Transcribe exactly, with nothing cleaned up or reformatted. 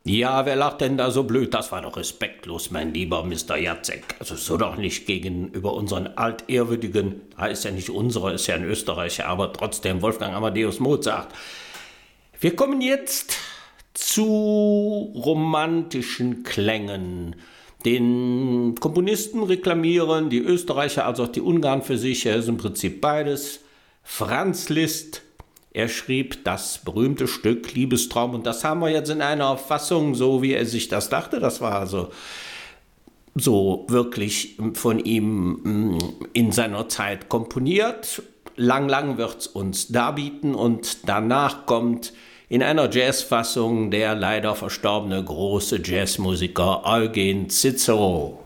Ja, wer lacht denn da so blöd? Das war doch respektlos, mein lieber Mister Jacek. Also so doch nicht gegenüber unseren altehrwürdigen, da ist ja nicht unsere, ist ja ein Österreicher, aber trotzdem Wolfgang Amadeus Mozart. Wir kommen jetzt zu romantischen Klängen. Den Komponisten reklamieren die Österreicher als auch die Ungarn für sich. Er ist im Prinzip beides. Franz Liszt, er schrieb das berühmte Stück Liebestraum und das haben wir jetzt in einer Fassung, so wie er sich das dachte. Das war also so wirklich von ihm in seiner Zeit komponiert. Lang, lang wird es uns darbieten und danach kommt in einer Jazzfassung der leider verstorbene große Jazzmusiker Eugen Cicero.